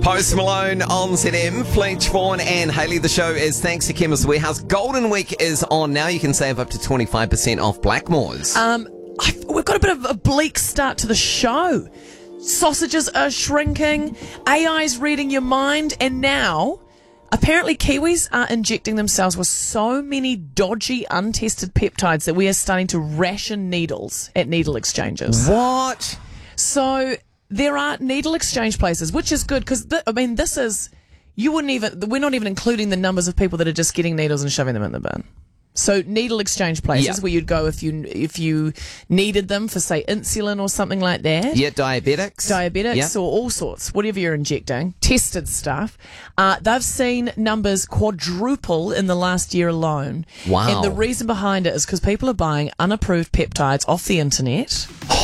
Post Malone on ZM, Fletch, Vaughan and Hayley. The show is thanks to Chemist Warehouse. Golden Week is on now. You can save up to 25% off Blackmores. We've got a bit of a bleak start to the show. Sausages are shrinking, AI's reading your mind, and now apparently Kiwis are injecting themselves with so many dodgy, untested peptides that we are starting to ration needles at needle exchanges. What? So there are needle exchange places, which is good because, this is, we're not even including the numbers of people that are just getting needles and shoving them in the bin. So needle exchange places where you'd go if you needed them for, say, insulin or something like that. Yeah, diabetics or all sorts, whatever you're injecting, tested stuff. They've seen numbers quadruple in the last year alone. Wow. And the reason behind it is because people are buying unapproved peptides off the internet.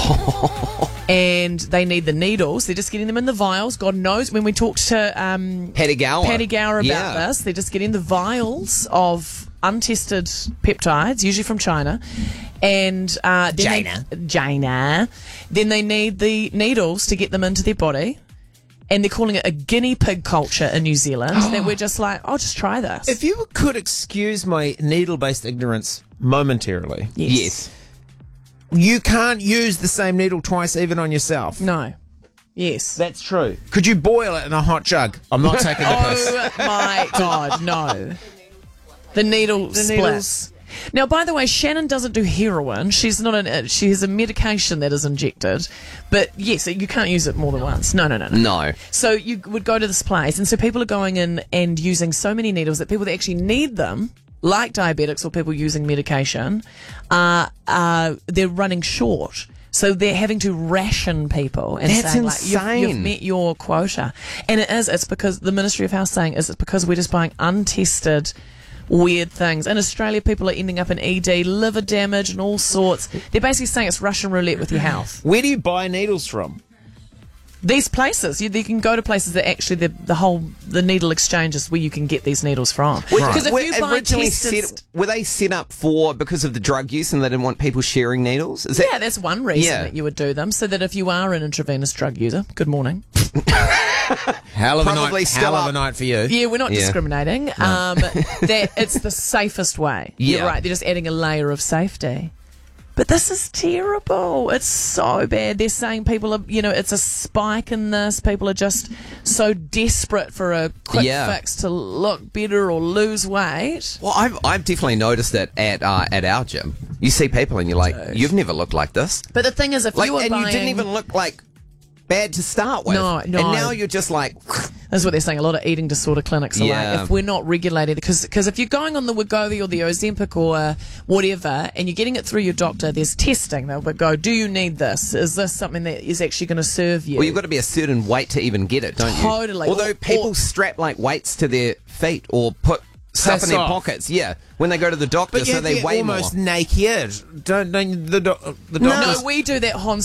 And they need the needles. They're just getting them in the vials. God knows when we talked to Paddy Gower about this, they're just getting the vials of untested peptides, usually from China, and China. Then they need the needles to get them into their body, and they're calling it a guinea pig culture in New Zealand. That we're just like, I'll just try this. If you could excuse my needle-based ignorance momentarily, Yes. You can't use the same needle twice, even on yourself. No. Yes. That's true. Could you boil it in a hot jug? I'm not taking the piss. Oh my God, no. The needle splits. Now, by the way, Shannon doesn't do heroin. She has a medication that is injected. But yes, you can't use it more than once. No. So you would go to this place, and so people are going in and using so many needles that people that actually need them, like diabetics or people using medication, they're running short. So they're having to ration people and That's saying, insane. you've met your quota. And it's because the Ministry of Health saying it's because we're just buying untested weird things. In Australia, people are ending up in ED, liver damage and all sorts. They're basically saying it's Russian roulette with your health. Where do you buy needles from? These places, you can go to places that actually the needle exchanges where you can get these needles from. Because if you buy tested, were they set up because of the drug use and they didn't want people sharing needles? That's one reason that you would do them, so that if you are an intravenous drug user, good morning. Hell of a night for you. Yeah, we're not discriminating. That it's the safest way. Yeah. You're right. They're just adding a layer of safety. But this is terrible. It's so bad. They're saying people are, it's a spike in this. People are just so desperate for a quick fix to look better or lose weight. Well, I've definitely noticed that at our gym. You see people and you're like, you've never looked like this. But the thing is, if you were and you didn't even look like bad to start with. No. And now you're just like... That's what they're saying. A lot of eating disorder clinics are like, if we're not regulated, because if you're going on the Wegovy or the Ozempic or whatever, and you're getting it through your doctor, there's testing. They'll go, do you need this? Is this something that is actually going to serve you? Well, you've got to be a certain weight to even get it, don't you? Totally. Although people strap like weights to their feet or put stuff in their pockets, when they go to the doctor, but so they weigh more. almost naked. Don't the doctor? No, we do that, Hans.